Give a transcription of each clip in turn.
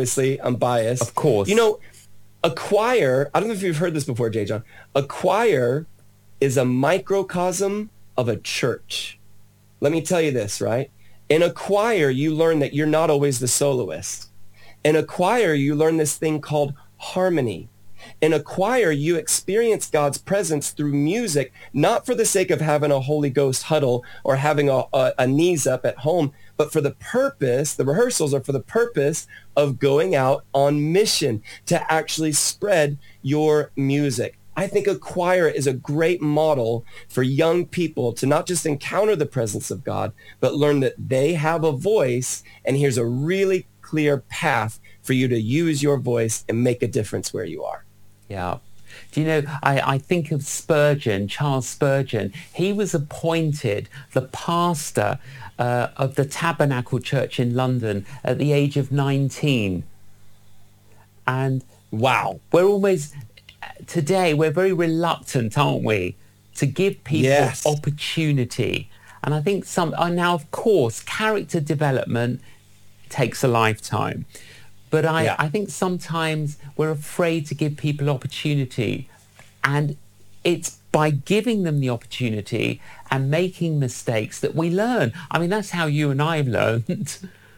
obviously, I'm biased. Of course. You know, a choir, I don't know if you've heard this before, J. John. A choir is a microcosm of a church. Let me tell you this, right? In a choir, you learn that you're not always the soloist. In a choir, you learn this thing called harmony. In a choir, you experience God's presence through music, not for the sake of having a Holy Ghost huddle or having a knees up at home, but for the purpose, the rehearsals are for the purpose of going out on mission to actually spread your music. I think a choir is a great model for young people to not just encounter the presence of God, but learn that they have a voice, and here's a really clear path for you to use your voice and make a difference where you are. Yeah. Do you know, I think of Spurgeon, Charles Spurgeon. He was appointed the pastor of the Tabernacle Church in London at the age of 19. And wow, today we're very reluctant, aren't we, to give people opportunity. And I think now, of course, character development takes a lifetime. But I think sometimes we're afraid to give people opportunity. And it's by giving them the opportunity and making mistakes that we learn. I mean, that's how you and I have learned.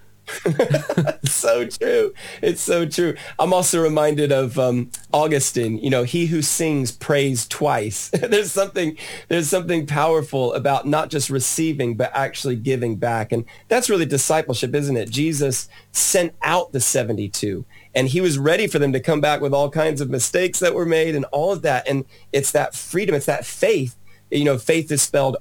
So true. It's so true. I'm also reminded of Augustine, you know, he who sings prays twice. There's something powerful about not just receiving, but actually giving back. And that's really discipleship, isn't it? Jesus sent out the 72 and he was ready for them to come back with all kinds of mistakes that were made and all of that. And it's that freedom. It's that faith. You know, faith is spelled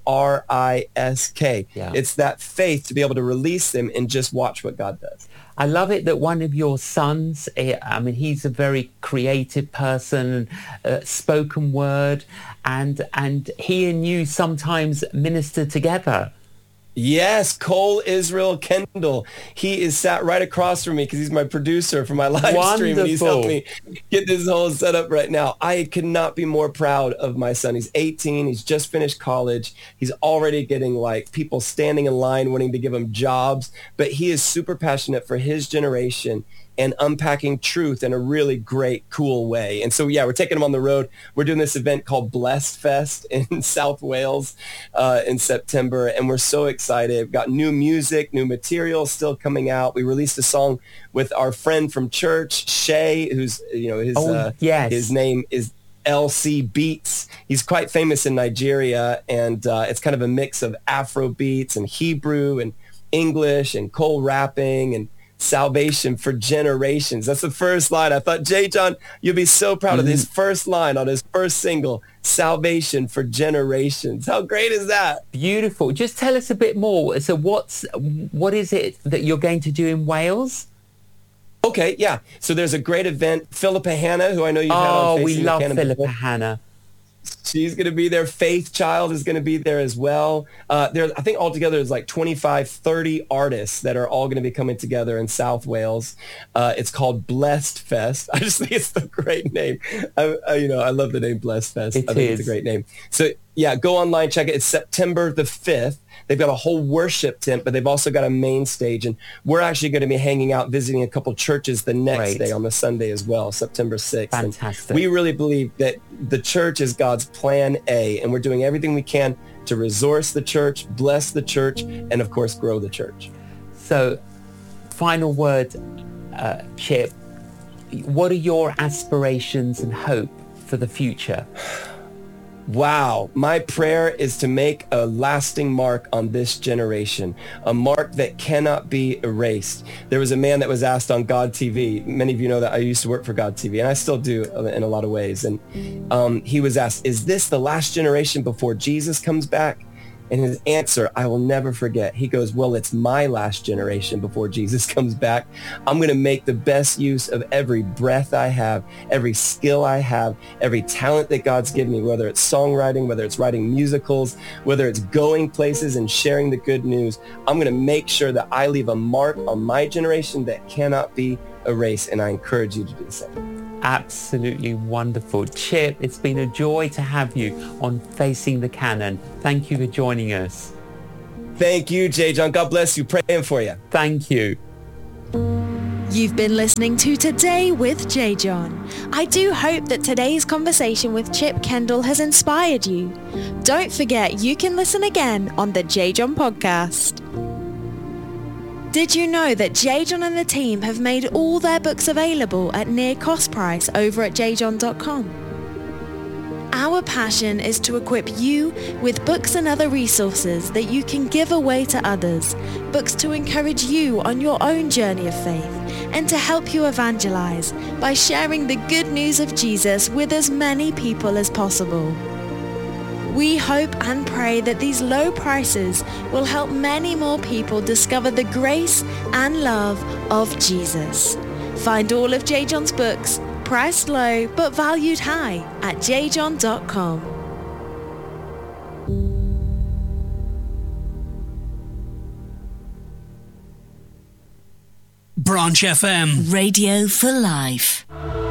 R-I-S-K. Yeah. It's that faith to be able to release them and just watch what God does. I love it that one of your sons, I mean, he's a very creative person, spoken word, and he and you sometimes minister together. Yes, Cole Israel Kendall. He is sat right across from me because he's my producer for my live stream. And he's helped me get this whole setup right now. I could not be more proud of my son. He's 18. He's just finished college. He's already getting like people standing in line wanting to give him jobs. But he is super passionate for his generation and unpacking truth in a really great, cool way. And so, yeah, we're taking him on the road. We're doing this event called Blessed Fest in South Wales in September, and we're so excited. We've got new music, new material still coming out. We released a song with our friend from church, Shay, who's, you know, his name is LC Beats. He's quite famous in Nigeria, and it's kind of a mix of Afro beats and Hebrew and English and Cole rapping and salvation for generations. That's the first line. I thought, J. John, you'll be so proud of his first line on his first single, salvation for generations. How great is that? Beautiful. Just tell us a bit more. So what is it that you're going to do in Wales? Okay, yeah. So there's a great event. Philippa Hannah, who I know you've had on Facing we the love Cannon Philippa before. Hannah. She's going to be there. Faith Child is going to be there as well. I think altogether there's like 25, 30 artists that are all going to be coming together in South Wales. It's called Blessed Fest. I just think it's a great name. I love the name Blessed Fest. I think it's a great name. So yeah, go online, check it. It's September the 5th. They've got a whole worship tent, but they've also got a main stage. And we're actually going to be hanging out, visiting a couple churches the next day on the Sunday as well, September 6th. Fantastic. And we really believe that the church is God's plan A, and we're doing everything we can to resource the church, bless the church, and of course, grow the church. So, final word, Chip. What are your aspirations and hope for the future? Wow. My prayer is to make a lasting mark on this generation, a mark that cannot be erased. There was a man that was asked on God TV. Many of you know that I used to work for God TV, and I still do in a lot of ways. And he was asked, is this the last generation before Jesus comes back? And his answer, I will never forget. He goes, well, it's my last generation before Jesus comes back. I'm going to make the best use of every breath I have, every skill I have, every talent that God's given me, whether it's songwriting, whether it's writing musicals, whether it's going places and sharing the good news. I'm going to make sure that I leave a mark on my generation that cannot be erased. And I encourage you to do the same. Absolutely wonderful. Chip, it's been a joy to have you on Facing the Cannon. Thank you for joining us. Thank you, J. John. God bless you. Praying for you. Thank you. You've been listening to Today with J. John. I do hope that today's conversation with Chip Kendall has inspired you. Don't forget you can listen again on the J. John podcast. Did you know that J. John and the team have made all their books available at near cost price over at jjohn.com? Our passion is to equip you with books and other resources that you can give away to others, books to encourage you on your own journey of faith, and to help you evangelize by sharing the good news of Jesus with as many people as possible. We hope and pray that these low prices will help many more people discover the grace and love of Jesus. Find all of J. John's books, priced low but valued high, at jjohn.com. Branch FM. Radio for life.